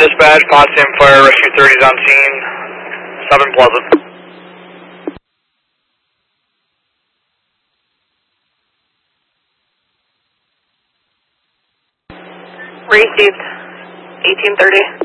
Dispatch, Potsdam Fire Rescue 30 is on scene, 7 Pleasant. Received, 1830.